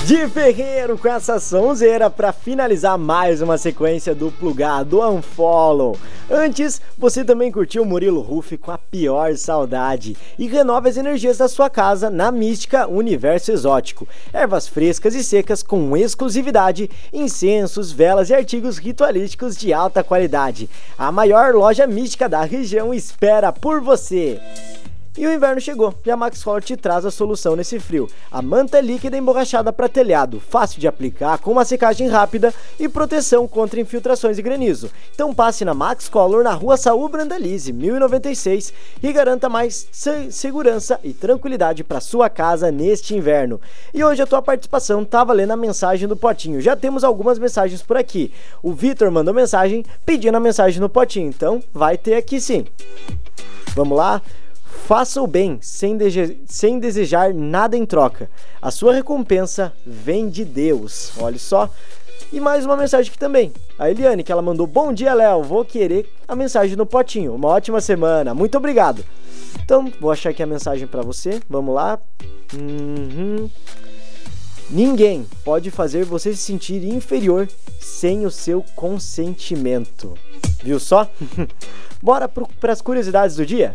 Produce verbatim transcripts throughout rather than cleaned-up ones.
de Ferreiro com essa sonzeira para finalizar mais uma sequência do Plugado Unfollow. Antes, você também curtiu Murilo Huff com A Pior Saudade e renova as energias da sua casa na mística Universo Exótico. Ervas frescas e secas com exclusividade, incensos, velas e artigos ritualísticos de alta qualidade. A maior loja mística da região espera por você. E o inverno chegou e a Max Color te traz a solução nesse frio. A manta líquida emborrachada para telhado, fácil de aplicar, com uma secagem rápida e proteção contra infiltrações e granizo. Então passe na Max Color na rua Saúl Brandalize, mil e noventa e seis e garanta mais se- segurança e tranquilidade para sua casa neste inverno. E hoje a tua participação tá valendo a mensagem do potinho. Já temos algumas mensagens por aqui. O Vitor mandou mensagem pedindo a mensagem no potinho, então vai ter aqui sim. Vamos lá? Faça o bem sem, dege- sem desejar nada em troca. A sua recompensa vem de Deus. Olha só. E mais uma mensagem aqui também. A Eliane, que ela mandou: bom dia, Léo. Vou querer a mensagem no potinho. Uma ótima semana. Muito obrigado. Então, vou achar aqui a mensagem pra você. Vamos lá. Uhum. Ninguém pode fazer você se sentir inferior sem o seu consentimento. Viu só? Bora para as curiosidades do dia?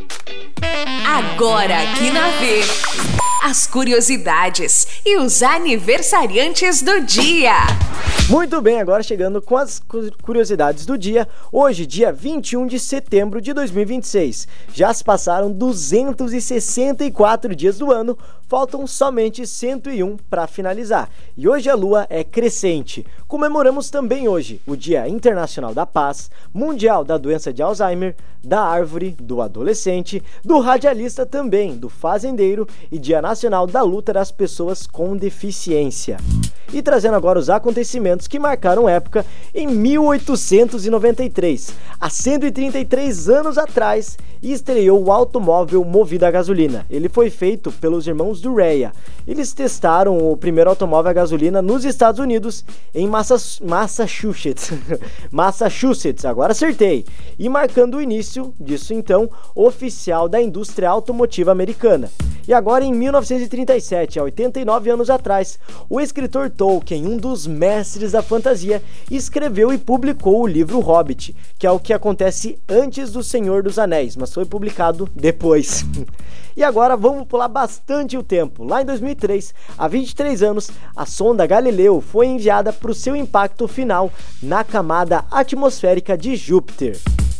Agora aqui na V, as curiosidades e os aniversariantes do dia. Muito bem, agora chegando com as curiosidades do dia. Hoje, dia vinte e um de setembro de dois mil e vinte e seis. Já se passaram duzentos e sessenta e quatro dias do ano, faltam somente cento e um para finalizar. E hoje a lua é crescente. Comemoramos também hoje o Dia Internacional da Paz, Mundial da Doença de Alzheimer, da Árvore, do Adolescente, do Radialista também, do Fazendeiro e Dia Nacional da Luta das Pessoas com Deficiência. E trazendo agora os acontecimentos que marcaram época em mil oitocentos e noventa e três. Há cento e trinta e três anos atrás, estreou o automóvel movido a gasolina. Ele foi feito pelos irmãos Dureya. Eles testaram o primeiro automóvel a gasolina nos Estados Unidos, em Massas- Massachusetts. Massachusetts, agora acertei. E marcando o início disso então, oficial da indústria automotiva americana. E agora em mil novecentos e trinta e sete, há oitenta e nove anos atrás, o escritor Tolkien, um dos mestres da fantasia, escreveu e publicou o livro Hobbit, que é o que acontece antes do Senhor dos Anéis, mas foi publicado depois. E agora vamos pular bastante o tempo. Lá em dois mil e três, há vinte e três anos, a sonda Galileu foi enviada para o seu impacto final na camada atmosférica de Júpiter.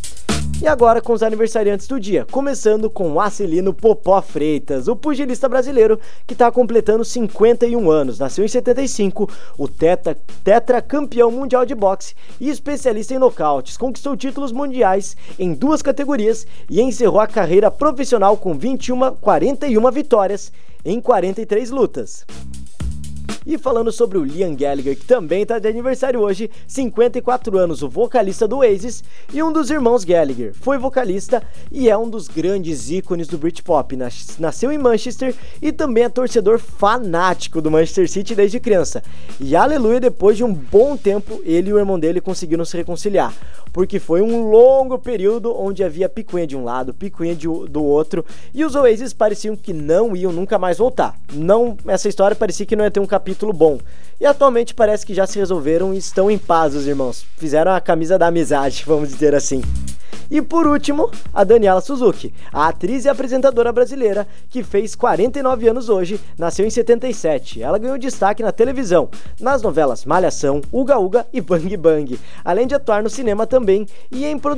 E agora com os aniversariantes do dia, começando com o Acelino Popó Freitas, o pugilista brasileiro que está completando cinquenta e um anos. Nasceu em setenta e cinco, o tetra, tetracampeão mundial de boxe e especialista em nocautes. Conquistou títulos mundiais em duas categorias e encerrou a carreira profissional com vinte e uma, quarenta e uma vitórias em quarenta e três lutas. E falando sobre o Liam Gallagher, que também está de aniversário hoje, cinquenta e quatro anos, o vocalista do Oasis e um dos irmãos Gallagher. Foi vocalista e é um dos grandes ícones do Britpop. Nasceu em Manchester e também é torcedor fanático do Manchester City desde criança. E aleluia, depois de um bom tempo, ele e o irmão dele conseguiram se reconciliar. Porque foi um longo período onde havia picuinha de um lado, picuinha de, do outro, e os Oasis pareciam que não iam nunca mais voltar. Não, essa história parecia que não ia ter um capítulo bom. E atualmente parece que já se resolveram e estão em paz os irmãos. Fizeram a camisa da amizade, vamos dizer assim. E por último, a Daniela Suzuki, a atriz e apresentadora brasileira que fez quarenta e nove anos hoje, nasceu em setenta e sete. Ela ganhou destaque na televisão, nas novelas Malhação, Uga Uga e Bang Bang, além de atuar no cinema também e em produções